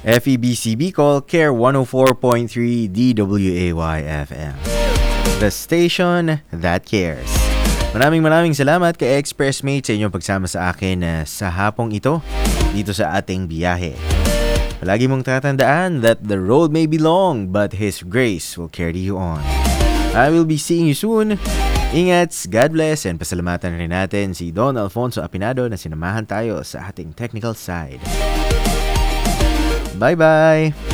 FEBC Bicol, Care 104.3 DWAY-FM. The station that cares. Maraming salamat kay Expressmate sa inyong pagsama sa akin sa hapong ito dito sa ating biyahe. Palagi mong tatandaan that the road may be long but His grace will carry you on. I will be seeing you soon. Ingat, God bless, and pasalamatan rin natin si Don Alfonso Apinado na sinamahan tayo sa ating technical side. Bye-bye!